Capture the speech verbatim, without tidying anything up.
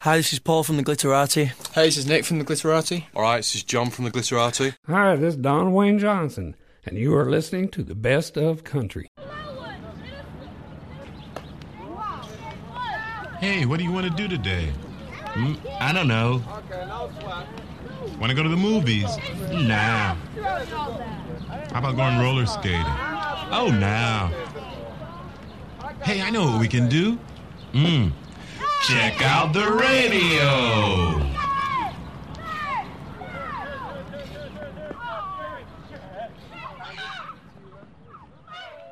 Hi, this is Paul from the Glitterati. Hey, this is Nick from the Glitterati. Alright, this is John from the Glitterati. Hi, this is Don Wayne Johnson, and you are listening to the Best of Country. Hey, what do you want to do today? Mm, I don't know. Want to go to the movies? Nah. How about going roller skating? Oh, nah. Hey, I know what we can do. Mm. Check out the radio.